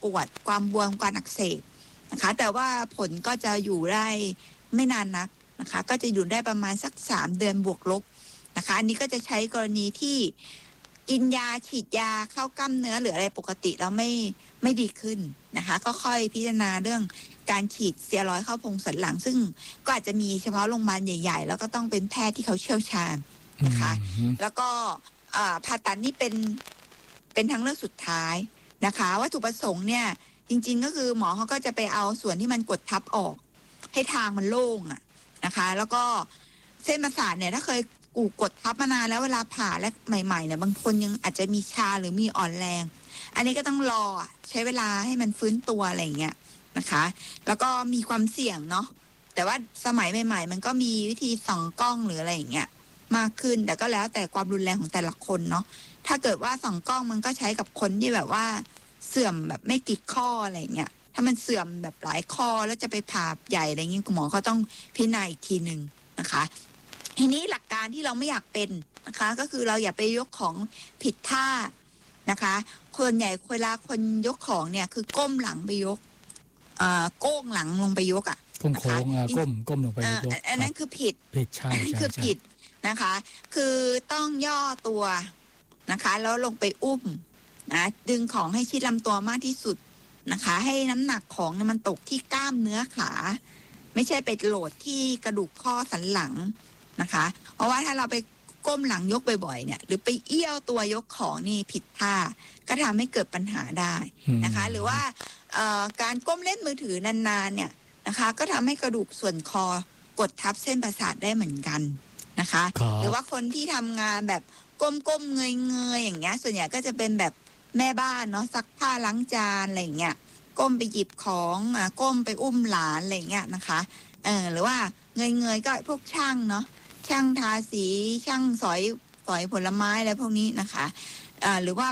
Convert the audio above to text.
ปวดความบวมการอักเสบนะคะแต่ว่าผลก็จะอยู่ได้ไม่นานนักนะคะก็จะอยู่ได้ประมาณสัก3 เดือนบวกลบนะคะอันนี้ก็จะใช้กรณีที่กินยาฉีดยาเข้ากล้ามเนื้อหรืออะไรปกติแล้วไม่ดีขึ้นนะคะก็ค่อยพิจารณาเรื่องการฉีดสเตียรอยด์เข้าโพรงสันหลังซึ่งก็อาจจะมีเฉพาะโรงพยาบาลใหญ่ๆแล้วก็ต้องเป็นแพทย์ที่เขาเชี่ยวชาญนะคะแล้วก็ผ่าตัดนี่เป็นทางเลือกสุดท้ายนะคะวัตถุประสงค์เนี่ยจริงๆก็คือหมอเขาก็จะไปเอาส่วนที่มันกดทับออกให้ทางมันโล่งนะคะแล้วก็เส้นประสาทเนี่ยถ้าเคยกดทับมานานแล้วเวลาผ่าและใหม่ๆเนี่ยบางคนยังอาจจะมีชาหรือมีอ่อนแรงอันนี้ก็ต้องรอใช้เวลาให้มันฟื้นตัวอะไรอย่างเงี้ยนะคะแล้วก็มีความเสี่ยงเนาะแต่ว่าสมัยใหม่ๆมันก็มีวิธีส่องกล้องหรืออะไรอย่างเงี้ยมากขึ้นแต่ก็แล้วแต่ความรุนแรงของแต่ละคนเนาะถ้าเกิดว่าส่องกล้องมันก็ใช้กับคนที่แบบว่าเสื่อมแบบไม่ติดข้ออะไรอย่างเงี้ยถ้ามันเสื่อมแบบหลายข้อแล้วจะไปผ่าใหญ่อะไรเงี้ยคุณหมอก็ต้องพิจารณาอีกทีนึงนะคะทีนี้หลักการที่เราไม่อยากเป็นนะคะก็คือเราอย่าไปยกของผิดท่านะคะคนใหญ่เวลาคนยกของเนี่ยคือก้มหลังไปยกโก้งหลังลงไปยกโค้งก้มลงไปยกอันนั้นคือผิดใช่คือผิดนะคะคือต้องย่อตัวนะคะแล้วลงไปอุ้มนะดึงของให้ชิดลำตัวมากที่สุดนะคะให้น้ำหนักของมันตกที่กล้ามเนื้อขาไม่ใช่ไปโหลดที่กระดูกข้อสันหลังนะคะเพราะว่าถ้าเราไปก้มหลังยกบ่อยๆเนี่ยหรือไปเอี้ยวตัวยกของนี่ผิดท่าก็ทำให้เกิดปัญหาได้นะคะหรือว่าการก้มเล่นมือถือนานๆเนี่ยนะคะก็ทำให้กระดูกส่วนคอกดทับเส้นประสาทได้เหมือนกันนะคะหรือว่าคนที่ทำงานแบบก้มๆเงยๆอย่างเงี้ยส่วนใหญ่ก็จะเป็นแบบแม่บ้านเนาะซักผ้าล้างจานอะไรอย่างเงี้ยก้มไปหยิบของก้มไปอุ้มหลานอะไรอย่างเงี้ยนะคะหรือว่าเงยๆก็พวกช่างเนาะช่างทาสีช่างสอยผลไม้อะไรพวกนี้นะคะหรือว่า